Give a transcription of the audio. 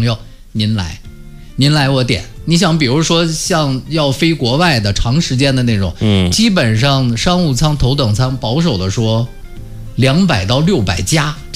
友，您来我点。你想，比如说像要飞国外的长时间的那种，基本上商务舱、头等舱保守的说，200到600加。